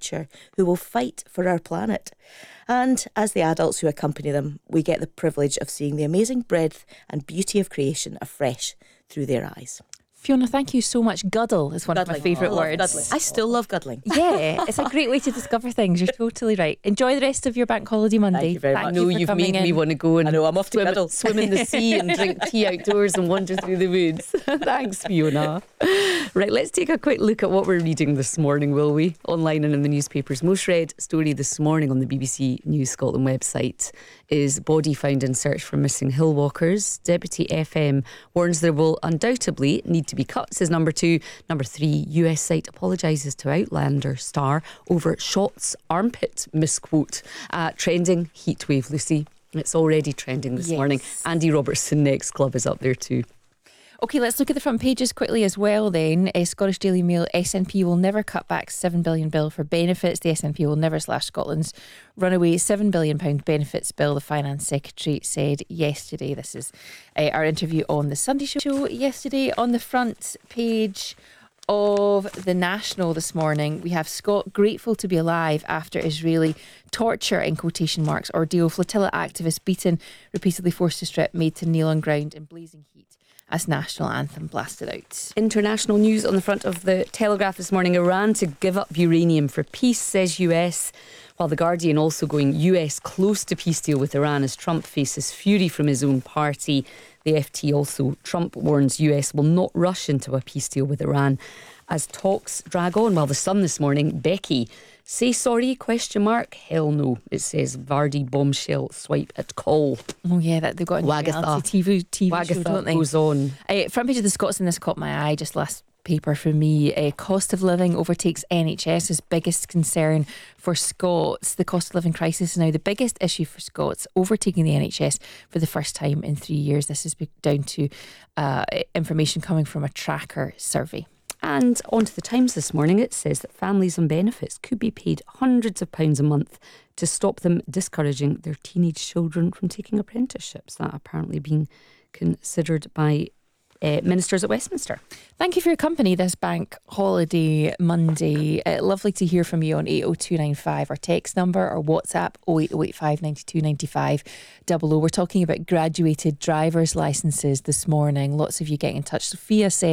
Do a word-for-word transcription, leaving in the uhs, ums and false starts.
future who will fight for our planet. And as the adults who accompany them, we get the privilege of seeing the amazing breadth and beauty of creation afresh through their eyes. Fiona, thank you so much. Guddle is one Guddling. of my favourite I words. Guddling. I still love guddling. Yeah, it's a great way to discover things. You're totally right. Enjoy the rest of your bank holiday Monday. Thank you very Thank much. you No, for you've coming made in. me want to go and I know, I'm off to swim, Guddle. swim in the sea and drink tea outdoors and wander through the woods. Thanks, Fiona. Right, let's take a quick look at what we're reading this morning, will we? Online and in the newspapers. Most read story this morning on the B B C News Scotland website is body found in search for missing hill walkers. Deputy F M warns there will undoubtedly need to be cuts, says number two. Number three, U S site apologises to Outlander star over shots armpit misquote. Uh, trending heatwave, Lucy. It's already trending this Yes. morning. Andy Robertson Next Club is up there too. Okay, let's look at the front pages quickly as well then. Uh, Scottish Daily Mail, S N P will never cut back seven billion bill for benefits. The S N P will never slash Scotland's runaway seven billion pounds benefits bill, the Finance Secretary said yesterday. This is uh, our interview on the Sunday Show yesterday. On the front page of The National this morning, we have Scott grateful to be alive after Israeli torture, in quotation marks, ordeal. Flotilla activists beaten, repeatedly forced to strip, made to kneel on ground in blazing heat as national anthem blasted out. International news on the front of the Telegraph this morning. Iran to give up uranium for peace, says U S. While the Guardian also going U S close to peace deal with Iran as Trump faces fury from his own party. The F T also, Trump warns U S will not rush into a peace deal with Iran as talks drag on. While the Sun this morning, Becky, say sorry, question mark, hell no. It says Vardy bombshell swipe at call. Oh yeah, that they've got a Wagatha. reality T V, T V show, Wagatha don't they? goes on. Uh, front page of the Scotsman, this caught my eye just last paper for me. Uh, cost of living overtakes N H S's biggest concern for Scots. The cost of living crisis is now the biggest issue for Scots, overtaking the N H S for the first time in three years. This is down to uh, information coming from a tracker survey. And on to the Times this morning, it says that families on benefits could be paid hundreds of pounds a month to stop them discouraging their teenage children from taking apprenticeships. That apparently being considered by uh, ministers at Westminster. Thank you for your company this bank holiday Monday. Uh, lovely to hear from you on eight oh two nine five, our text number, or WhatsApp oh eight oh eight five nine two nine five double oh. We're talking about graduated driver's licences this morning. Lots of you getting in touch. Sophia said